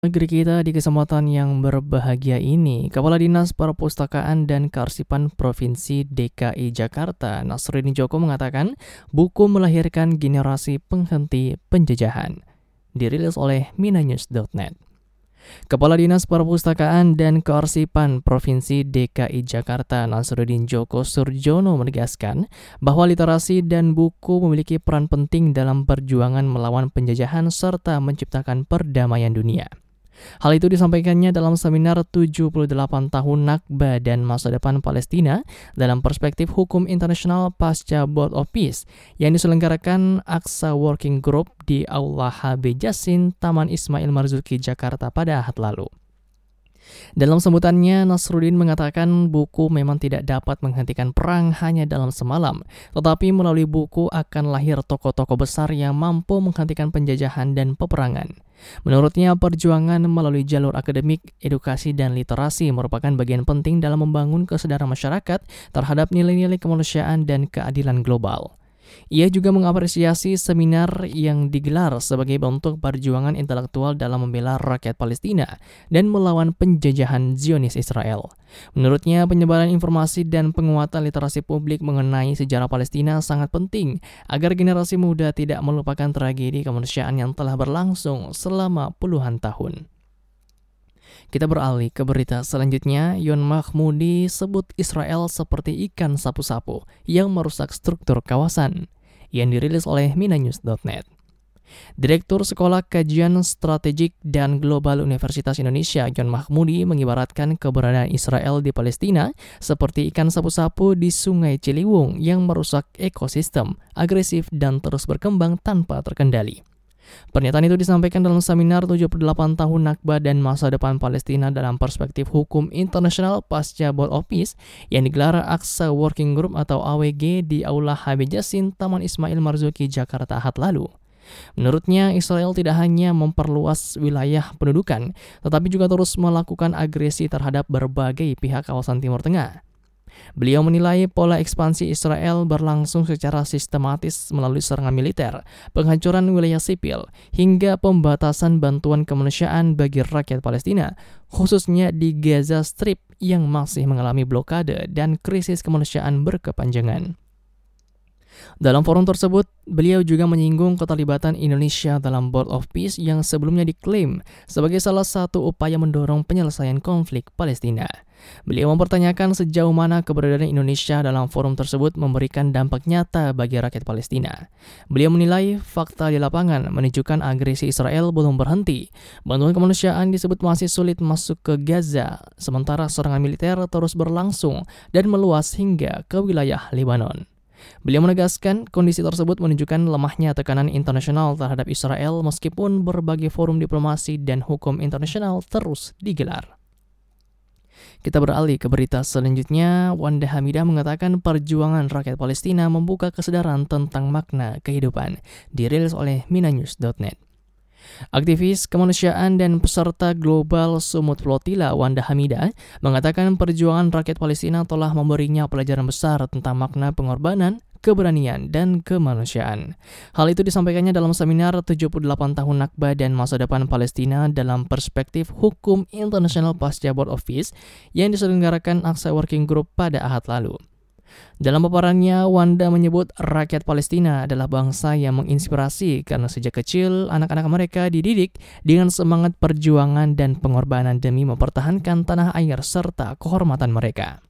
Negeri kita di kesempatan yang berbahagia ini, Kepala Dinas Perpustakaan dan Kearsipan Provinsi DKI Jakarta, Nasruddin Djoko mengatakan, buku melahirkan generasi penghenti penjajahan. Dirilis oleh minanews.net. Kepala Dinas Perpustakaan dan Kearsipan Provinsi DKI Jakarta, Nasruddin Djoko Surjono menegaskan bahwa literasi dan buku memiliki peran penting dalam perjuangan melawan penjajahan serta menciptakan perdamaian dunia. Hal itu disampaikannya dalam seminar 78 tahun Nakba dan Masa Depan Palestina dalam perspektif hukum internasional pasca Board of Peace yang diselenggarakan Aqsa Working Group di Aula HB Jassin, Taman Ismail Marzuki, Jakarta pada Ahad lalu. Dalam sambutannya, Nasruddin mengatakan buku memang tidak dapat menghentikan perang hanya dalam semalam, tetapi melalui buku akan lahir tokoh-tokoh besar yang mampu menghentikan penjajahan dan peperangan. Menurutnya, perjuangan melalui jalur akademik, edukasi, dan literasi merupakan bagian penting dalam membangun kesadaran masyarakat terhadap nilai-nilai kemanusiaan dan keadilan global. Ia juga mengapresiasi seminar yang digelar sebagai bentuk perjuangan intelektual dalam membela rakyat Palestina dan melawan penjajahan Zionis Israel. Menurutnya, penyebaran informasi dan penguatan literasi publik mengenai sejarah Palestina sangat penting agar generasi muda tidak melupakan tragedi kemanusiaan yang telah berlangsung selama puluhan tahun. Kita beralih ke berita selanjutnya. Yon Mahmudi sebut Israel seperti ikan sapu-sapu yang merusak struktur kawasan, yang dirilis oleh minanews.net. Direktur Sekolah Kajian Strategik dan Global Universitas Indonesia, Yon Mahmudi, mengibaratkan keberadaan Israel di Palestina seperti ikan sapu-sapu di Sungai Ciliwung yang merusak ekosistem, agresif dan terus berkembang tanpa terkendali. Pernyataan itu disampaikan dalam seminar 78 tahun Nakba dan Masa Depan Palestina dalam perspektif hukum internasional pasca Board of Peace yang digelar Aqsa Working Group atau AWG di Aula HB Jassin, Taman Ismail Marzuki, Jakarta Ahad lalu. Menurutnya, Israel tidak hanya memperluas wilayah pendudukan, tetapi juga terus melakukan agresi terhadap berbagai pihak kawasan Timur Tengah. Beliau menilai pola ekspansi Israel berlangsung secara sistematis melalui serangan militer, penghancuran wilayah sipil, hingga pembatasan bantuan kemanusiaan bagi rakyat Palestina, khususnya di Gaza Strip yang masih mengalami blokade dan krisis kemanusiaan berkepanjangan. Dalam forum tersebut, beliau juga menyinggung keterlibatan Indonesia dalam Board of Peace yang sebelumnya diklaim sebagai salah satu upaya mendorong penyelesaian konflik Palestina. Beliau mempertanyakan sejauh mana keberadaan Indonesia dalam forum tersebut memberikan dampak nyata bagi rakyat Palestina. Beliau menilai fakta di lapangan menunjukkan agresi Israel belum berhenti. Bantuan kemanusiaan disebut masih sulit masuk ke Gaza, sementara serangan militer terus berlangsung dan meluas hingga ke wilayah Lebanon. Beliau menegaskan kondisi tersebut menunjukkan lemahnya tekanan internasional terhadap Israel meskipun berbagai forum diplomasi dan hukum internasional terus digelar. Kita beralih ke berita selanjutnya. Wanda Hamidah mengatakan perjuangan rakyat Palestina membuka kesadaran tentang makna kehidupan. Dirilis oleh minanews.net. Aktivis kemanusiaan dan peserta global Sumut Flotilla Wanda Hamidah mengatakan perjuangan rakyat Palestina telah memberinya pelajaran besar tentang makna pengorbanan, keberanian, dan kemanusiaan. Hal itu disampaikannya dalam seminar 78 tahun Nakba dan Masa Depan Palestina dalam perspektif hukum internasional pasca Board of Peace yang diselenggarakan Aqsa Working Group pada Ahad lalu. Dalam paparannya, Wanda menyebut rakyat Palestina adalah bangsa yang menginspirasi karena sejak kecil anak-anak mereka dididik dengan semangat perjuangan dan pengorbanan demi mempertahankan tanah air serta kehormatan mereka.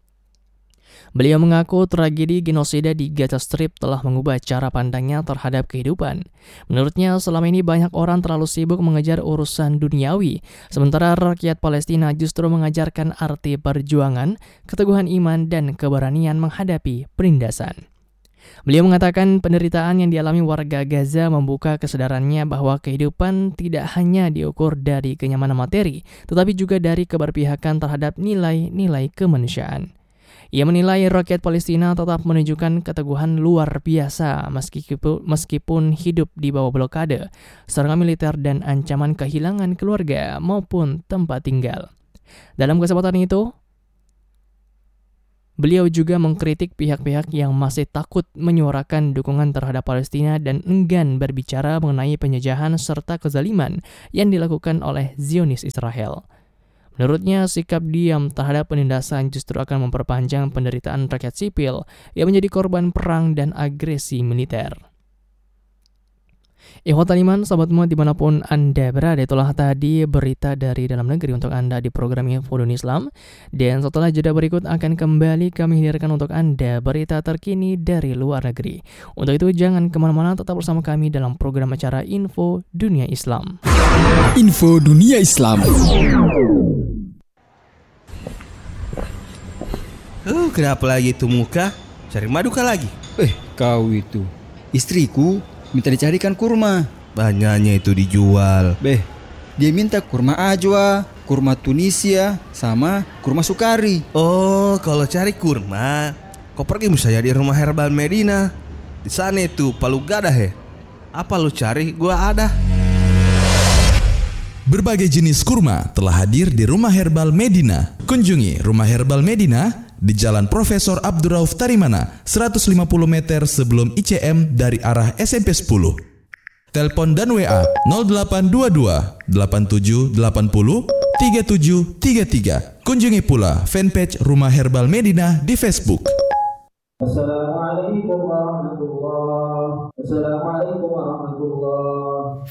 Beliau mengaku tragedi genosida di Gaza Strip telah mengubah cara pandangnya terhadap kehidupan. Menurutnya, selama ini banyak orang terlalu sibuk mengejar urusan duniawi, sementara rakyat Palestina justru mengajarkan arti perjuangan, keteguhan iman, dan keberanian menghadapi penindasan. Beliau mengatakan penderitaan yang dialami warga Gaza membuka kesadarannya bahwa kehidupan tidak hanya diukur dari kenyamanan materi, tetapi juga dari keberpihakan terhadap nilai-nilai kemanusiaan. Ia menilai rakyat Palestina tetap menunjukkan keteguhan luar biasa meskipun hidup di bawah blokade, serangan militer, dan ancaman kehilangan keluarga maupun tempat tinggal. Dalam kesempatan itu, Beliau juga mengkritik pihak-pihak yang masih takut menyuarakan dukungan terhadap Palestina dan enggan berbicara mengenai penjajahan serta kezaliman yang dilakukan oleh Zionis Israel. Menurutnya, sikap diam terhadap penindasan justru akan memperpanjang penderitaan rakyat sipil yang menjadi korban perang dan agresi militer. Ikhwatal iman, sahabat semua dimanapun Anda berada, itulah tadi berita dari dalam negeri untuk Anda di program Info Dunia Islam. Dan setelah jeda berikut akan kembali kami hadirkan untuk Anda berita terkini dari luar negeri. Untuk itu jangan kemana-mana, tetap bersama kami dalam program acara Info Dunia Islam. Info Dunia Islam. Kenapa lagi itu muka? Cari madu kah lagi? Kau itu istriku minta dicarikan kurma. Banyaknya itu dijual. Dia minta kurma ajwa, kurma Tunisia, sama kurma sukari. Oh, kalau cari kurma, kau pergi misalnya di rumah Herbal Medina. Di sana itu palu gadah he. Apa lu cari? Gua ada. Berbagai jenis kurma telah hadir di Rumah Herbal Medina. Kunjungi Rumah Herbal Medina di Jalan Profesor Abdurrauf Tarimana, 150 meter sebelum ICM dari arah SMP 10. Telepon dan WA 0822 8780 3733. Kunjungi pula fanpage Rumah Herbal Medina di Facebook. Assalamualaikum warahmatullahi.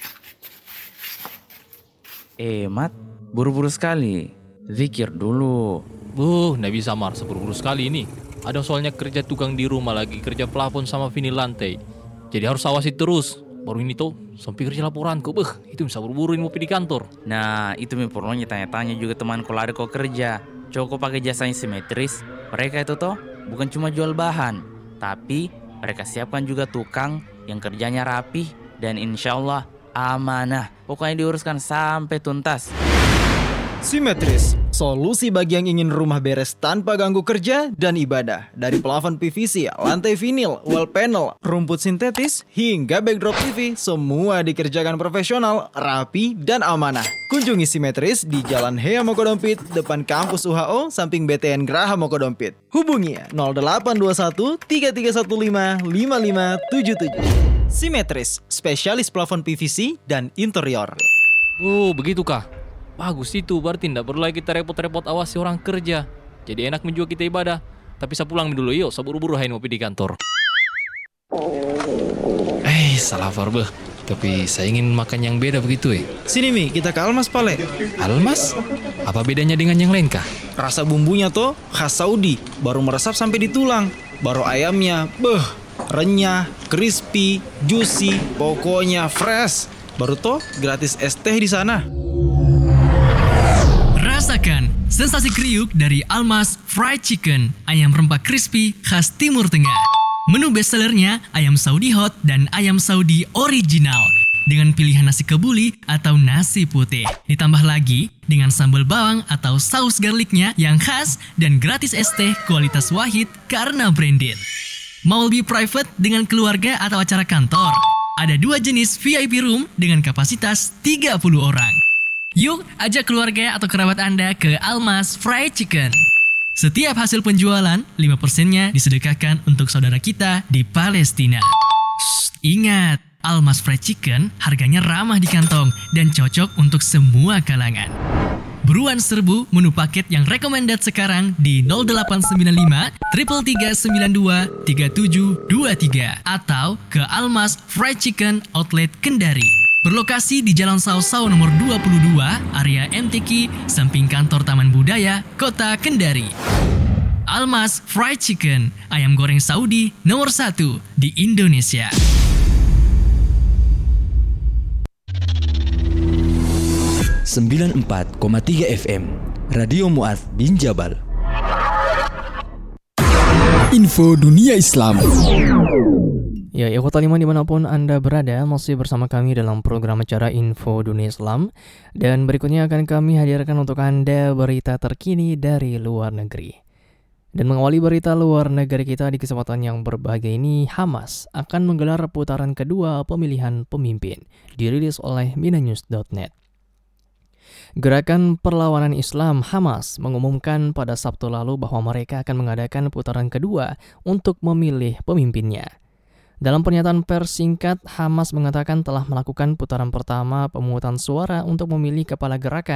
Mat, buru-buru sekali. Zikir dulu. Nggak bisa Mar, seburu-buru sekali ini. Ada soalnya kerja tukang di rumah lagi, kerja plafon sama vinil lantai. Jadi harus awasi terus. Baru ini tuh, sampai kerja laporanku. Itu bisa buru-buruin mau pergi di kantor. Nah, itu perlunya tanya-tanya juga temanku lari kok kerja. Coba pakai jasanya simetris. Mereka itu toh bukan cuma jual bahan, tapi mereka siapkan juga tukang yang kerjanya rapih dan insya Allah amanah. Pokoknya diuruskan sampai tuntas. Simetris, solusi bagi yang ingin rumah beres tanpa ganggu kerja dan ibadah. Dari plafon PVC, lantai vinil, wall panel, rumput sintetis, hingga backdrop TV, semua dikerjakan profesional, rapi, dan amanah. Kunjungi Simetris di Jalan Hea Mokodompit, depan kampus UHO, samping BTN Graha Mokodompit. Hubungi 0821 3315 5577. Simetris, spesialis plafon PVC dan interior. Begitu kah? Bagus itu, berarti tidak perlu lagi kita repot-repot awasi orang kerja. Jadi enak menjual kita ibadah. Tapi saya pulang dulu, yuk, saya buru-buru hain ngopi di kantor. Salah Farbeh. Tapi saya ingin makan yang beda begitu Sini Mi, kita ke Almas Pale. Almas? Apa bedanya dengan yang lain kah? Rasa bumbunya tuh khas Saudi, baru meresap sampai di tulang. Baru ayamnya, renyah, crispy, juicy, pokoknya fresh. Baru tuh gratis es teh di sana. Rasakan sensasi kriuk dari Almas Fried Chicken, ayam rempah crispy khas Timur Tengah. Menu bestsellernya ayam Saudi Hot dan ayam Saudi Original dengan pilihan nasi kebuli atau nasi putih. Ditambah lagi dengan sambal bawang atau saus garlicnya yang khas dan gratis es teh kualitas wahid karena branded. Mau lebih private dengan keluarga atau acara kantor? Ada 2 jenis VIP room dengan kapasitas 30 orang. Yuk, ajak keluarga atau kerabat Anda ke Almas Fried Chicken. Setiap hasil penjualan, 5%-nya disedekahkan untuk saudara kita di Palestina. Ingat, Almas Fried Chicken harganya ramah di kantong dan cocok untuk semua kalangan. Buruan serbu menu paket yang recommended sekarang di 0895 33392 3723 atau ke Almas Fried Chicken Outlet Kendari. Berlokasi di Jalan Sausau nomor 22, area MTQ, samping kantor Taman Budaya, Kota Kendari. Almas Fried Chicken, ayam goreng Saudi nomor 1 di Indonesia. Sembilan 94,3 FM Radio Mu'adz bin Jabal. Info Dunia Islam. Ya, ikhwatal iman dimanapun Anda berada, masih bersama kami dalam program acara Info Dunia Islam. Dan berikutnya akan kami hadirkan untuk Anda berita terkini dari luar negeri. Dan mengawali berita luar negeri kita di kesempatan yang berbahagia ini, Hamas akan menggelar putaran kedua pemilihan pemimpin, dirilis oleh minanews.net. Gerakan Perlawanan Islam Hamas mengumumkan pada Sabtu lalu bahwa mereka akan mengadakan putaran kedua untuk memilih pemimpinnya. Dalam pernyataan pers singkat, Hamas mengatakan telah melakukan putaran pertama pemungutan suara untuk memilih kepala gerakan